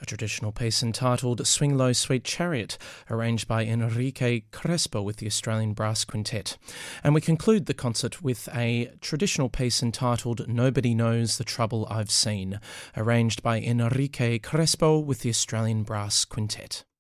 a traditional piece entitled Swing Low Sweet Chariot, arranged by Enrique Crespo with the Australian Brass Quintet. And we conclude the concert with a traditional piece entitled Nobody Knows the Trouble I've Seen, arranged by Enrique Crespo with the Australian Brass Quintet.